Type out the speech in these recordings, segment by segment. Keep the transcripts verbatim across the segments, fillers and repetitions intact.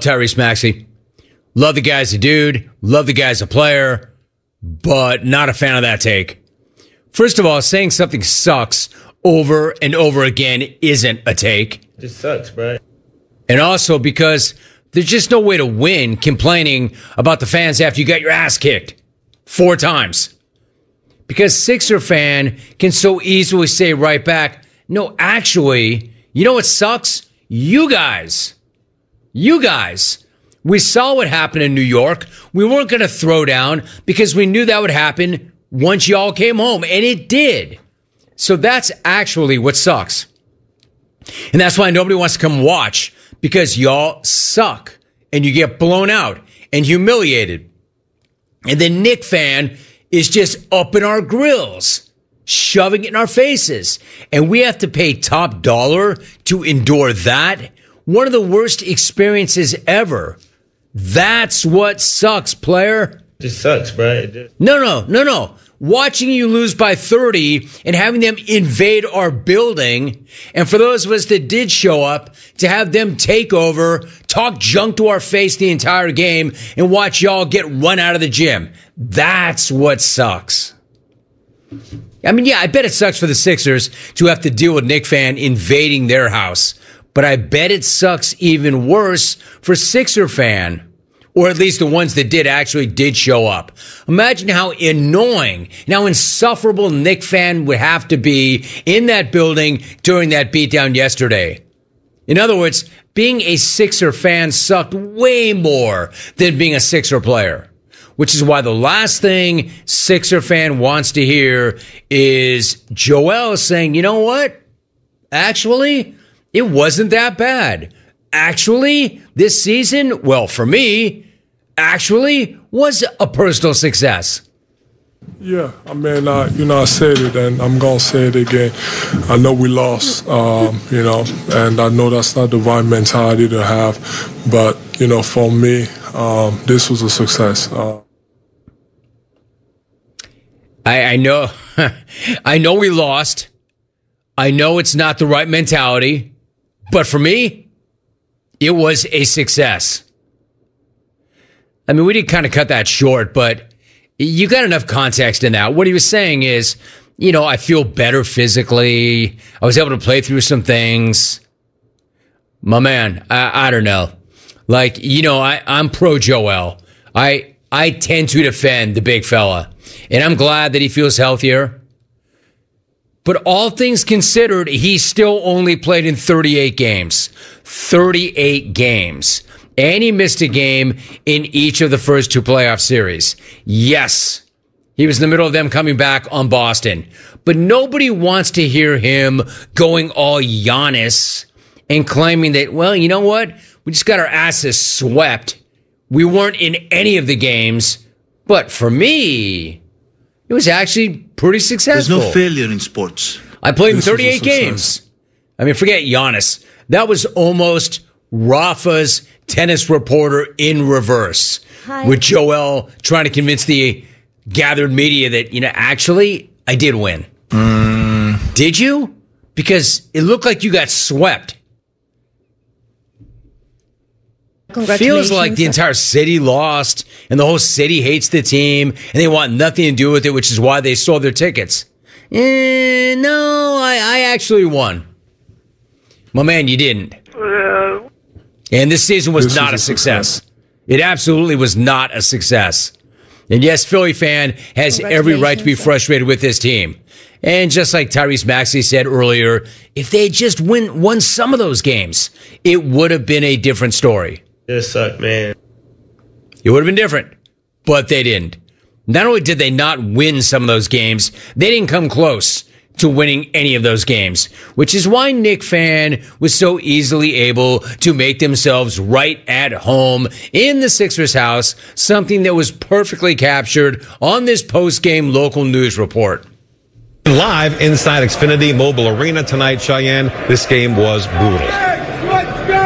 Tyrese Maxey. Love the guy as a dude. Love the guy as a player. But not a fan of that take. First of all, saying something sucks over and over again isn't a take. It just sucks, bro. And also because there's just no way to win complaining about the fans after you got your ass kicked four times. Because Sixer fan can so easily say right back, no, actually, you know what sucks? You guys. You guys. We saw what happened in New York. We weren't going to throw down because we knew that would happen once y'all came home. And it did. So that's actually what sucks. And that's why nobody wants to come watch, because y'all suck and you get blown out and humiliated. And then Knick fan is just up in our grills, shoving it in our faces. And we have to pay top dollar to endure that. One of the worst experiences ever. That's what sucks, player. It just sucks, bro. It just- No, no, no, no. Watching you lose by thirty and having them invade our building. And for those of us that did show up, to have them take over, talk junk to our face the entire game, and watch y'all get run out of the gym. That's what sucks. I mean, yeah, I bet it sucks for the Sixers to have to deal with Knick fan invading their house. But I bet it sucks even worse for Sixer fan. Or at least the ones that did actually did show up. Imagine how annoying and how insufferable Knick fan would have to be in that building during that beatdown yesterday. In other words, being a Sixer fan sucked way more than being a Sixer player. Which is why the last thing Sixer fan wants to hear is Joel saying, you know what? Actually, it wasn't that bad. Actually, this season, well, for me, actually was a personal success. Yeah, I mean, I, you know, I said it and I'm going to say it again. I know we lost, um, you know, and I know that's not the right mentality to have. But, you know, for me, um, this was a success. Uh, I, I know, I know we lost. I know it's not the right mentality. But for me, it was a success. I mean, we did kind of cut that short, but you got enough context in that. What he was saying is, you know, I feel better physically. I was able to play through some things. My man, I, I don't know. Like, you know, I, I'm pro Joel. I, I tend to defend the big fella. And I'm glad that he feels healthier. But all things considered, he still only played in thirty-eight games. thirty-eight games. And he missed a game in each of the first two playoff series. Yes, he was in the middle of them coming back on Boston. But nobody wants to hear him going all Giannis and claiming that, well, you know what? We just got our asses swept. We weren't in any of the games. But for me, it was actually pretty successful. There's no failure in sports. I played in thirty-eight games. I mean, forget Giannis. That was almost Rafa's tennis reporter in reverse. Hi. With Joel trying to convince the gathered media that, you know, actually, I did win. Mm. Did you? Because it looked like you got swept. Feels like the entire city lost and the whole city hates the team and they want nothing to do with it, which is why they sold their tickets. Eh, no, I, I actually won. My man, you didn't. Uh, and this season was this not a success. success. It absolutely was not a success. And yes, Philly fan has every right to be frustrated with this team. And just like Tyrese Maxey said earlier, if they had just win, won some of those games, it would have been a different story. It sucked, man. It would have been different, but they didn't. Not only did they not win some of those games, they didn't come close to winning any of those games, which is why Knick fan was so easily able to make themselves right at home in the Sixers house, something that was perfectly captured on this post-game local news report. Live inside Xfinity Mobile Arena tonight, Cheyenne, this game was brutal. Let's go!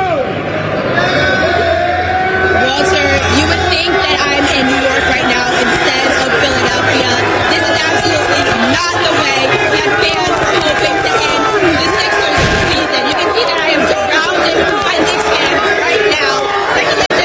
Walter, you would think that I'm in New York right now instead of Philadelphia. This is absolutely not the way that fans are hoping to end the Sixers season. You can see that I am surrounded by Knicks fans right now. Take a look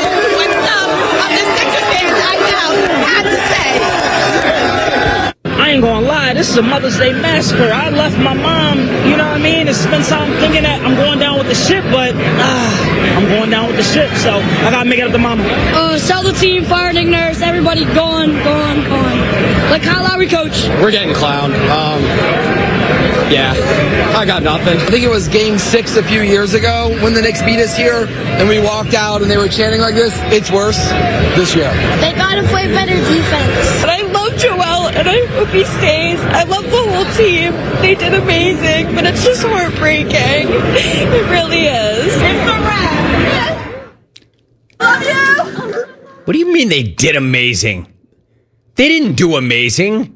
is a Mother's Day massacre. I left my mom, you know what I mean, to spend time thinking that I'm going down with the ship, but uh, I'm going down with the ship, so I gotta make it up to mama. Uh, sell the team, fire Nick Nurse, everybody gone, gone, gone. Like Kyle Lowry, coach. We're getting clowned. Um, yeah, I got nothing. I think it was game six a few years ago when the Knicks beat us here, and we walked out and they were chanting like this. It's worse this year. They gotta play better defense. But I love Joel, and I hope he stays. I love the whole team. They did amazing, but it's just heartbreaking. It really is. It's a wrap. Love you. What do you mean they did amazing? They didn't do amazing.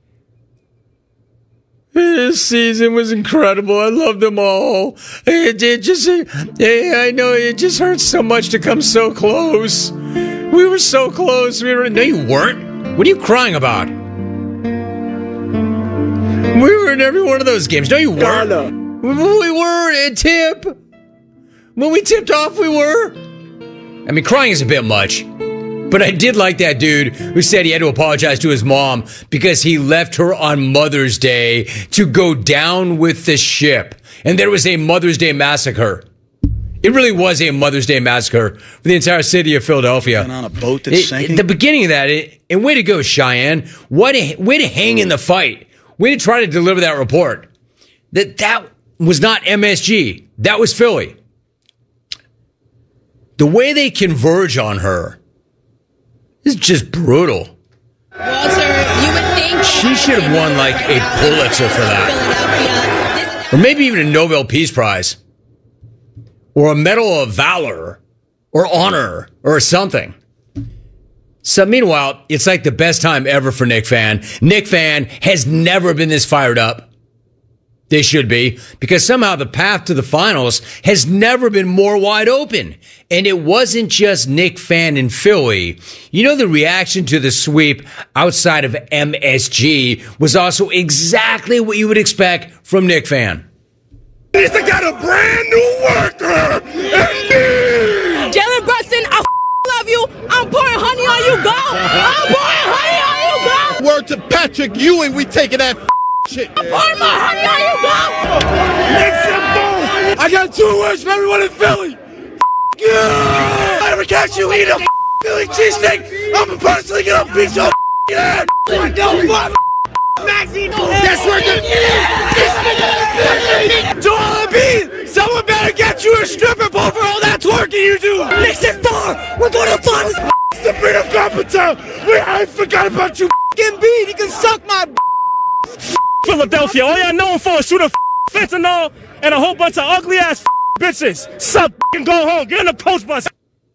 This season was incredible. I love them all. It, it just, it, I know it just hurts so much to come so close. We were so close. We were. No, you weren't. What are you crying about? We were in every one of those games. No, you weren't. No, no. We were at tip. When we tipped off, we were. I mean, crying is a bit much. But I did like that dude who said he had to apologize to his mom because he left her on Mother's Day to go down with the ship. And there was a Mother's Day massacre. It really was a Mother's Day massacre for the entire city of Philadelphia. And on a boat that's it, sinking? The beginning of that, it, and way to go, Cheyenne. Way to, way to hang in the fight. Way to try to deliver that report. That that was not M S G. That was Philly. The way they converge on her is just brutal. Walter, you would think She should have won like a Pulitzer for that. Or maybe even a Nobel Peace Prize. Or a Medal of Valor. Or Honor. Or something. So meanwhile, it's like the best time ever for Knick Fan. Knick Fan has never been this fired up. They should be, because somehow the path to the finals has never been more wide open. And it wasn't just Knick Fan in Philly. You know, the reaction to the sweep outside of M S G was also exactly what you would expect from Knick Fan. He's got a brand new worker! Jalen Brunson, I f- love you. I'm pouring honey on you, go! I'm pouring honey on you, go! Word to Patrick Ewing, we taking that f- shit. I'm pouring my honey on you, go! Make some more! I got two words for everyone in Philly! F- you! If I ever catch you eating a f- Philly cheesesteak, I'm personally gonna beat your f- ass! Don't fuck! That's what the Joel Embiid, someone better get you a stripper pole for all that twerking you do. Knicks at four. We're going to finals. The freedom competition. We I forgot about you. Embiid, he can suck my. Philadelphia, all y'all known for is shooting fentanyl and a whole bunch of ugly ass bitches. Suck and go home. Get in the coach bus.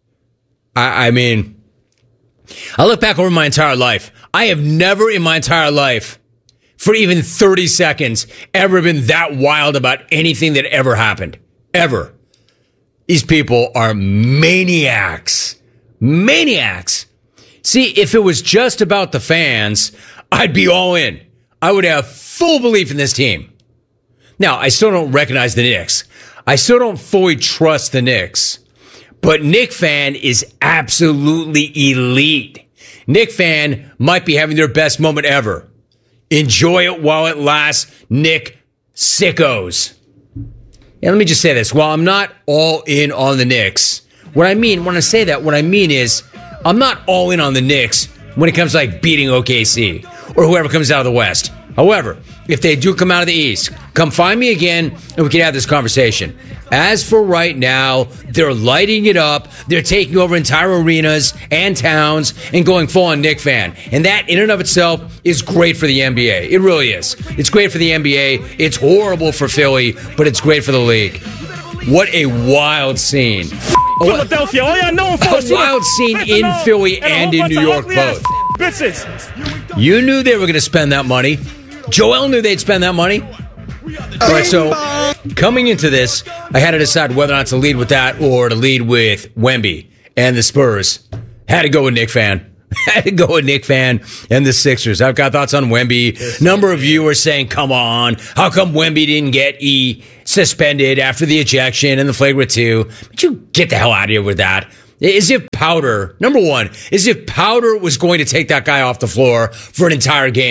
I, I mean, I look back over my entire life. I have never in my entire life, for even thirty seconds, ever been that wild about anything that ever happened. Ever. These people are maniacs. Maniacs. See, if it was just about the fans, I'd be all in. I would have full belief in this team. Now, I still don't recognize the Knicks. I still don't fully trust the Knicks. But Knick Fan is absolutely elite. Knick Fan might be having their best moment ever. Enjoy it while it lasts, Knick sickos. And let me just say this. While I'm not all in on the Knicks, what I mean, when I say that, what I mean is I'm not all in on the Knicks when it comes to like beating O K C or whoever comes out of the West. However, if they do come out of the East, come find me again and we can have this conversation. As for right now, they're lighting it up. They're taking over entire arenas and towns and going full on Knick Fan. And that in and of itself is great for the N B A. It really is. It's great for the N B A. It's horrible for Philly, but it's great for the league. What a wild scene. Philadelphia, all y'all known for a wild scene in Philly and in New York both. Bitches. You knew they were going to spend that money. Joel knew they'd spend that money. All right, so coming into this, I had to decide whether or not to lead with that or to lead with Wemby and the Spurs. Had to go with Knick Fan. Had to go with Knick Fan and the Sixers. I've got thoughts on Wemby. Number of viewers saying, come on, how come Wemby didn't get E suspended after the ejection and the flagrant two? But you get the hell out of here with that. As if Powder, number one, as if Powder was going to take that guy off the floor for an entire game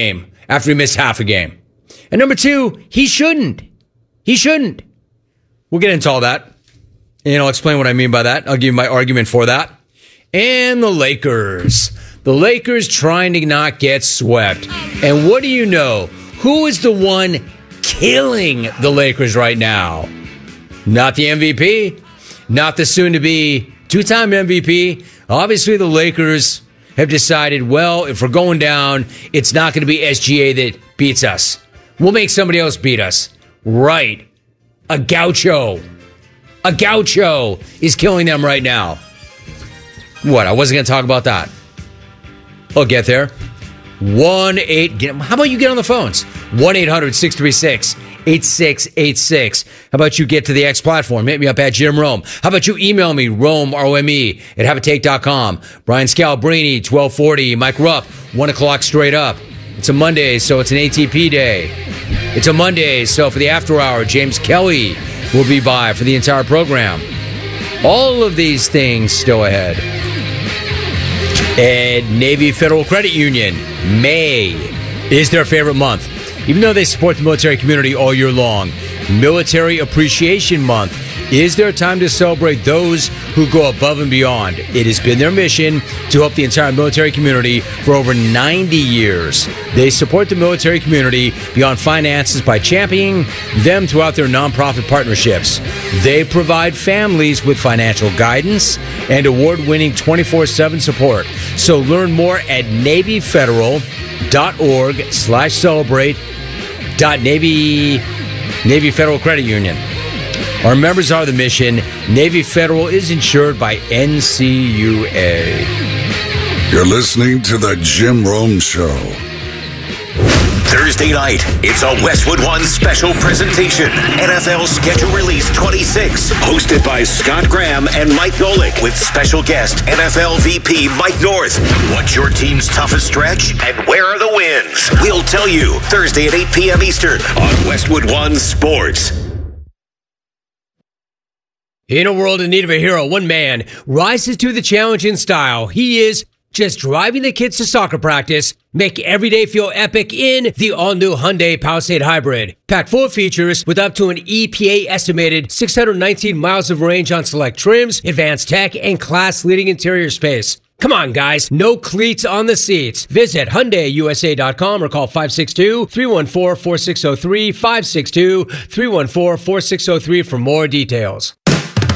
after he missed half a game. And number two, he shouldn't. He shouldn't. We'll get into all that. And I'll explain what I mean by that. I'll give you my argument for that. And the Lakers. The Lakers trying to not get swept. And what do you know? Who is the one killing the Lakers right now? Not the M V P. Not the soon-to-be two-time M V P. Obviously, the Lakers have decided, well, if we're going down, it's not going to be S G A that beats us. We'll make somebody else beat us. Right. A gaucho. A gaucho is killing them right now. What? I wasn't going to talk about that. I'll get there. one eight get, How about you get on the phones? one eight hundred six three six eight six eight six. How about you get to the X platform? Hit me up at Jim Rome. How about you email me, Rome, R O M E, at habitate dot com. Brian Scalabrini, twelve forty. Mike Rupp, one o'clock straight up. It's a Monday, so it's an A T P day. It's a Monday, so for the after hour, James Kelly will be by for the entire program. All of these things still ahead. And Navy Federal Credit Union, May is their favorite month. Even though they support the military community all year long, Military Appreciation Month is their time to celebrate those who go above and beyond. It has been their mission to help the entire military community for over ninety years. They support the military community beyond finances by championing them throughout their nonprofit partnerships. They provide families with financial guidance and award-winning twenty-four seven support. So learn more at NavyFederal.org slash celebrate dot Navy Navy Federal Credit Union. Our members are the mission. Navy Federal is insured by N C U A. You're listening to The Jim Rome Show. Thursday night, it's a Westwood One special presentation. N F L Schedule Release twenty-six, hosted by Scott Graham and Mike Golick, with special guest N F L V P Mike North. What's your team's toughest stretch, and where are the wins? We'll tell you Thursday at eight p.m. Eastern on Westwood One Sports. In a world in need of a hero, one man rises to the challenge in style. He is just driving the kids to soccer practice, make every day feel epic in the all-new Hyundai Palisade Hybrid. Packed full of features with up to an E P A-estimated six hundred nineteen miles of range on select trims, advanced tech, and class-leading interior space. Come on, guys. No cleats on the seats. Visit Hyundai U S A dot com or call five six two, three one four, four six zero three, five six two, three one four, four six zero three for more details.